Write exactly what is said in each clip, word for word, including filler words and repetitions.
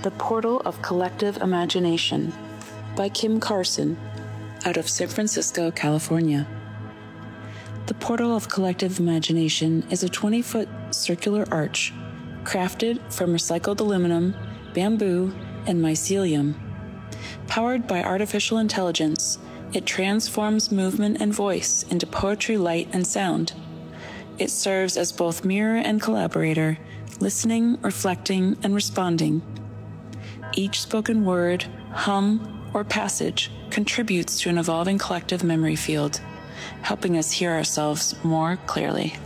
The Portal of Collective Imagination by Kim Carson, out of San Francisco, California. The Portal of Collective Imagination is a twenty-foot circular arch crafted from recycled aluminum, bamboo, and mycelium. Powered by artificial intelligence, it transforms movement and voice into poetry, light, and sound. It serves as both mirror and collaborator, listening, reflecting, and responding. Each spoken word, hum, or passage contributes to an evolving collective memory field, helping us hear ourselves more clearly.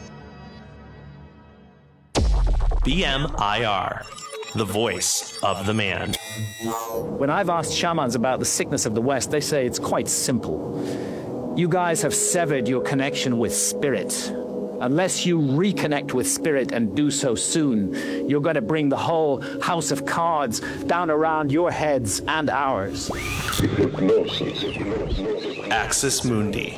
B M I R, the voice of the man. When I've asked shamans about the sickness of the West, they say it's quite simple. You guys have severed your connection with spirit. Unless you reconnect with spirit and do so soon, you're going to bring the whole house of cards down around your heads and ours. Axis Mundi.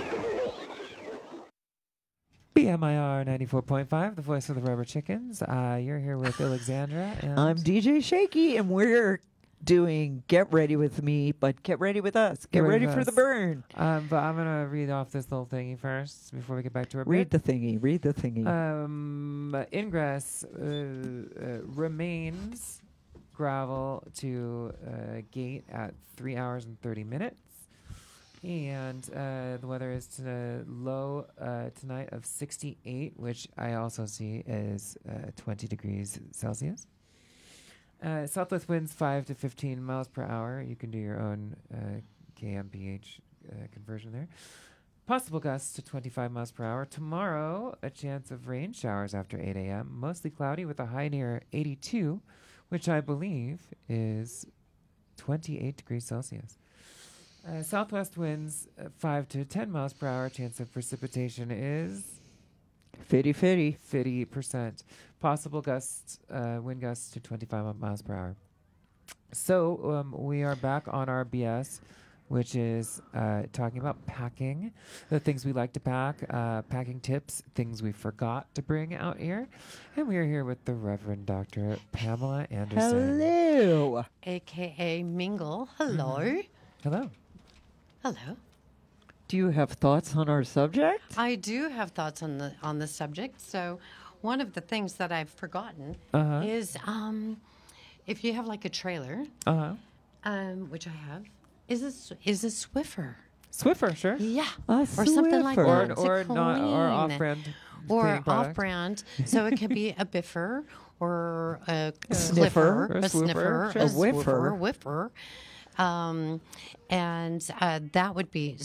B M I R ninety-four point five, the voice of the Rubber Chickens. Uh, you're here with Alexandra. And I'm D J Shaky, and we're doing Get Ready With Me, but get ready with us. Get, Get ready ready, with for us. the burn. Um, but I'm going to read off this little thingy first before we get back to our Read bit. the thingy. Read the thingy. Um, ingress uh, uh, remains gravel to uh, gate at three hours and thirty minutes. And uh, the weather is to low uh, tonight of sixty-eight, which I also see is uh, twenty degrees Celsius. Uh, southwest winds five to fifteen miles per hour. You can do your own uh, K M P H uh, conversion there. Possible gusts to twenty-five miles per hour. Tomorrow, a chance of rain showers after eight a.m. Mostly cloudy with a high near eighty-two, which I believe is twenty-eight degrees Celsius. Uh, southwest winds uh, five to ten miles per hour. Chance of precipitation is Fitty fitty. fifty percent. Possible gusts, uh, wind gusts to twenty-five miles per hour. So um, we are back on our B S, which is uh, talking about packing, the things we like to pack, uh, packing tips, things we forgot to bring out here. And we are here with the Reverend Doctor Pamela Anderson. Hello. A K A Mingle. Hello. Mm-hmm. Hello. Hello. Do you have thoughts on our subject? I do have thoughts on the on the subject. So, one of the things that I've forgotten Uh-huh. is um, if you have like a trailer, Uh-huh. um, which I have, is a s- is a Swiffer. Swiffer, sure. Yeah, A or something like Swiffer. that. Or, to or, not, or clean. off-brand or cleaning product. off-brand. So it could be a biffer or a, a sniffer. cliffer, Or a a, swooper, sniffer, sure. A a whiffer. swooper, whiffer. Um, and uh, that would be